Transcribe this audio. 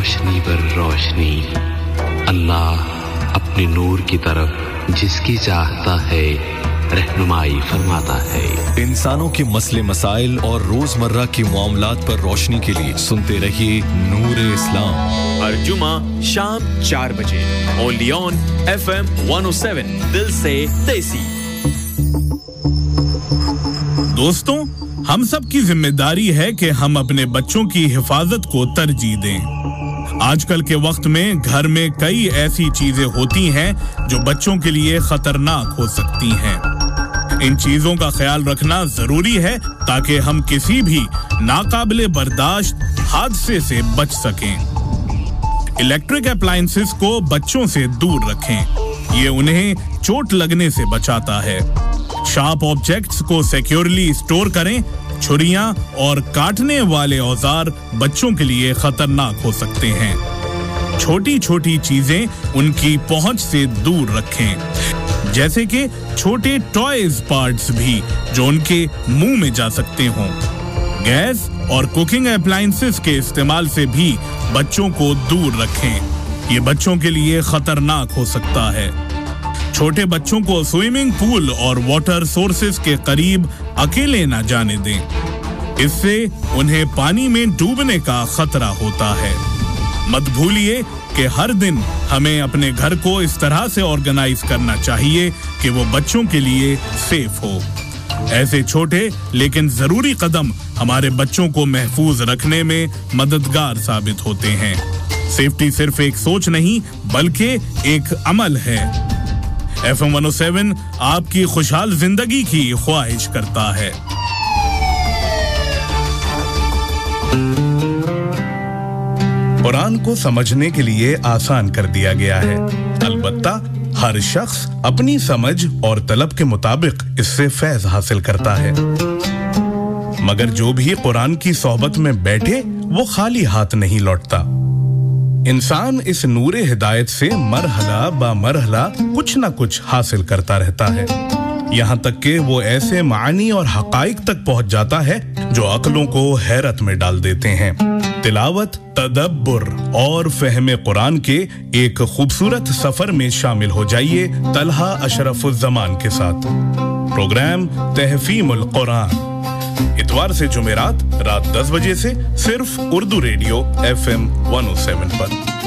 रोशनी पर रोशनी अल्लाह अपने नूर की तरफ जिसकी चाहता है रहनुमाई फरमाता है। इंसानों के मसले मसाइल और रोजमर्रा के मामलात पर रोशनी के लिए सुनते रहिए नूर इस्लाम हर जुमा शाम 4 बजे ओनली ऑन FM 107 दिल से देसी। दोस्तों, हम सब की जिम्मेदारी है कि हम अपने बच्चों की हिफाजत को तरजीह दें। आजकल के वक्त में घर में कई ऐसी चीजें होती हैं जो बच्चों के लिए खतरनाक हो सकती हैं। इन चीजों का ख्याल रखना जरूरी है ताकि हम किसी भी नाकाबिले बर्दाश्त हादसे से बच सकें। इलेक्ट्रिक अप्लायंसेस को बच्चों से दूर रखें। ये उन्हें चोट लगने से बचाता है। शार्प ऑब्जेक्ट्स को सिक्योरली स्टोर करें। छुरियां और काटने वाले औजार बच्चों के लिए खतरनाक हो सकते हैं। छोटी-छोटी चीजें उनकी पहुंच से दूर रखें, जैसे कि छोटे टॉयज पार्ट्स भी जो उनके मुंह में जा सकते हों। गैस और कुकिंग अप्लायंसेस के इस्तेमाल से भी बच्चों को दूर रखें। ये बच्चों के लिए खतरनाक हो सकता है। छोटे बच्चों को स्विमिंग पूल और वाटर सोर्सेज के करीब अकेले न जाने दें। इससे उन्हें पानी में डूबने का खतरा होता है। मत भूलिए कि हर दिन हमें अपने घर को इस तरह से ऑर्गेनाइज करना चाहिए कि वो बच्चों के लिए सेफ हो। ऐसे छोटे लेकिन जरूरी कदम हमारे बच्चों को महफूज रखने में मददगार साबित होते हैं। सेफ्टी सिर्फ एक सोच नहीं बल्कि एक अमल है। FM 107 आपकी खुशहाल जिंदगी की ख्वाहिश करता है। कुरान को समझने के लिए आसान कर दिया गया है। अलबत्ता हर शख्स अपनी समझ और तलब के मुताबिक इससे फैज हासिल करता है। मगर जो भी कुरान की सोहबत में बैठे वो खाली हाथ नहीं लौटता। इंसान इस नूरे हिदायत से मरहला बा मरहला कुछ न कुछ हासिल करता रहता है, यहाँ तक कि वो ऐसे मानी और हकाइक तक पहुंच जाता है जो अक्लों को हैरत में डाल देते हैं। तिलावत, तदब्बुर और फहमे कुरान के एक खूबसूरत सफर में शामिल हो जाइए तलहा अशरफुज़्ज़मान के साथ। प्रोग्राम तहफ़ीमुल कुरान इतवार से जुमेरात रात 10 बजे से सिर्फ उर्दू रेडियो FM 107 पर।